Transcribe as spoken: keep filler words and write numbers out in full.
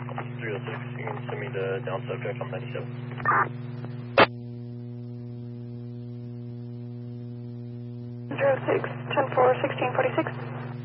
three oh six, you can send me the down subject on ninety-seven. zero six, ten four, sixteen forty-six.